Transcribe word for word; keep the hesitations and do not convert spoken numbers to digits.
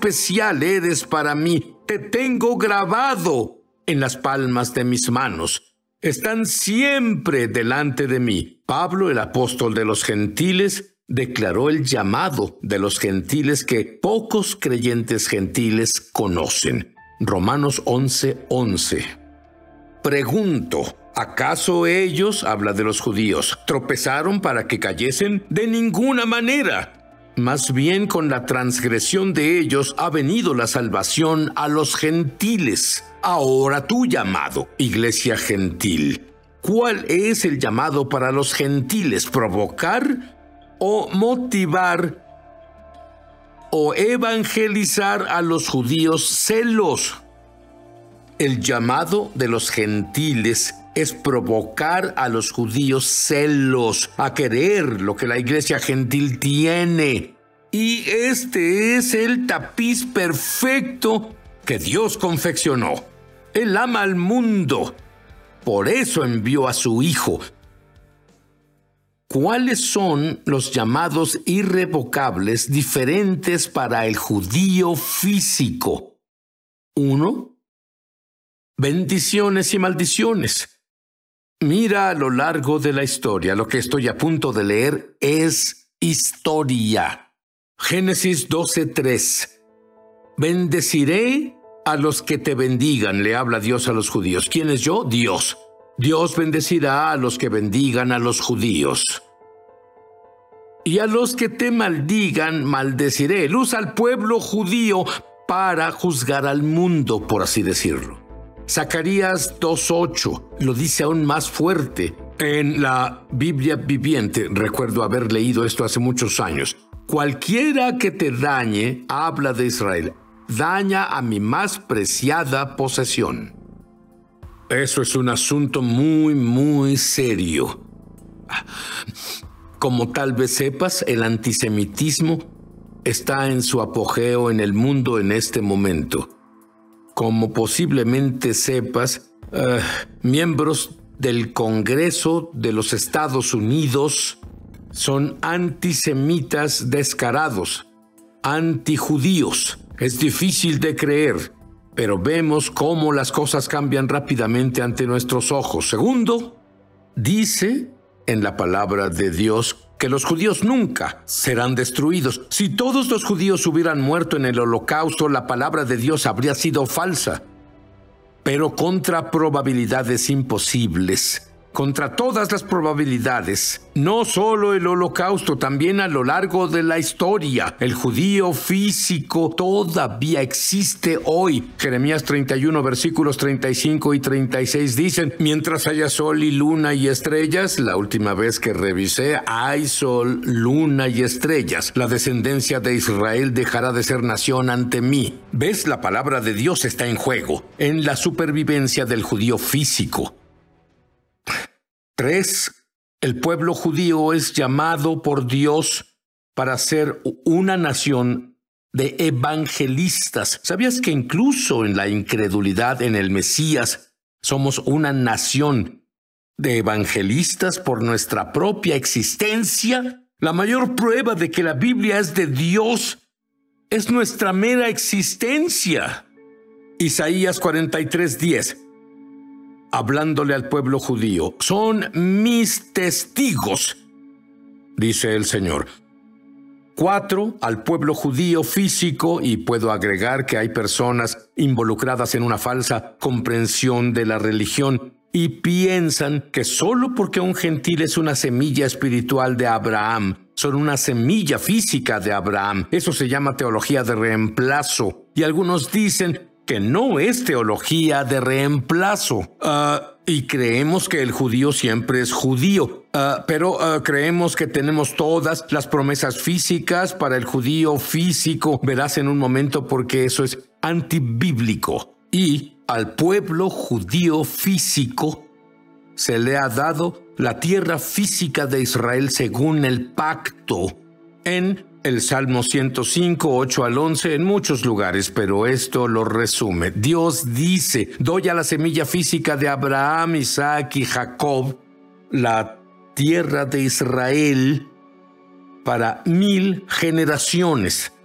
especial eres para mí. Te tengo grabado en las palmas de mis manos. Están siempre delante de mí. Pablo, el apóstol de los gentiles, declaró el llamado de los gentiles que pocos creyentes gentiles conocen. Romanos once, once. Pregunto, ¿acaso ellos, habla de los judíos, tropezaron para que cayesen? De ninguna manera. Más bien con la transgresión de ellos ha venido la salvación a los gentiles. Ahora tu llamado, iglesia gentil. ¿Cuál es el llamado para los gentiles? ¿Provocar o motivar o evangelizar a los judíos celos? El llamado de los gentiles es provocar a los judíos celos, a querer lo que la iglesia gentil tiene. Y este es el tapiz perfecto que Dios confeccionó. Él ama al mundo. Por eso envió a su Hijo. ¿Cuáles son los llamados irrevocables diferentes para el judío físico? Uno, bendiciones y maldiciones. Mira a lo largo de la historia. Lo que estoy a punto de leer es historia. Génesis doce, tres. Bendeciré a los que te bendigan, le habla Dios a los judíos. ¿Quién es yo? Dios. Dios bendecirá a los que bendigan a los judíos. Y a los que te maldigan, maldeciré. Él usa al pueblo judío para juzgar al mundo, por así decirlo. Zacarías dos, ocho lo dice aún más fuerte. En la Biblia viviente, recuerdo haber leído esto hace muchos años. Cualquiera que te dañe, habla de Israel, daña a mi más preciada posesión. Eso es un asunto muy, muy serio. Como tal vez sepas, el antisemitismo está en su apogeo en el mundo en este momento. Como posiblemente sepas, uh, miembros del Congreso de los Estados Unidos son antisemitas descarados, antijudíos. Es difícil de creer, pero vemos cómo las cosas cambian rápidamente ante nuestros ojos. Segundo, dice en la palabra de Dios que los judíos nunca serán destruidos. Si todos los judíos hubieran muerto en el holocausto, la palabra de Dios habría sido falsa. Pero contra probabilidades imposibles, contra todas las probabilidades, no solo el holocausto, también a lo largo de la historia, el judío físico todavía existe hoy. Jeremías treinta y uno, versículos treinta y cinco y treinta y seis dicen, mientras haya sol y luna y estrellas, la última vez que revisé, hay sol, luna y estrellas. La descendencia de Israel dejará de ser nación ante mí. ¿Ves? La palabra de Dios está en juego, en la supervivencia del judío físico. Tres, el pueblo judío es llamado por Dios para ser una nación de evangelistas. ¿Sabías que incluso en la incredulidad en el Mesías somos una nación de evangelistas por nuestra propia existencia? La mayor prueba de que la Biblia es de Dios es nuestra mera existencia. Isaías cuarenta y tres, diez. Hablándole al pueblo judío, son mis testigos, dice el Señor. Cuatro, al pueblo judío físico, y puedo agregar que hay personas involucradas en una falsa comprensión de la religión y piensan que solo porque un gentil es una semilla espiritual de Abraham, son una semilla física de Abraham. Eso se llama teología de reemplazo. Y algunos dicen que no es teología de reemplazo. Uh, y creemos que el judío siempre es judío. Uh, pero uh, creemos que tenemos todas las promesas físicas para el judío físico. Verás en un momento porque eso es antibíblico. Y al pueblo judío físico se le ha dado la tierra física de Israel según el pacto en el Salmo ciento cinco, ocho al once, en muchos lugares, pero esto lo resume. Dios dice, doy a la semilla física de Abraham, Isaac y Jacob la tierra de Israel para mil generaciones.